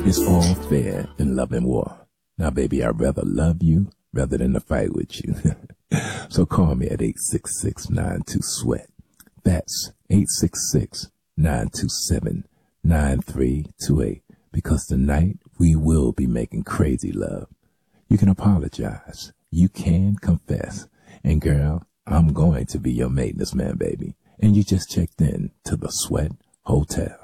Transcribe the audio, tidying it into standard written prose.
It's all fair in love and war. Now, baby, I'd rather love you rather than to fight with you. So call me at 866-92-SWEAT. That's 866-927-9328. Because tonight we will be making crazy love. You can apologize. You can confess. And girl, I'm going to be your maintenance man, baby. And you just checked in to the Sweat Hotel.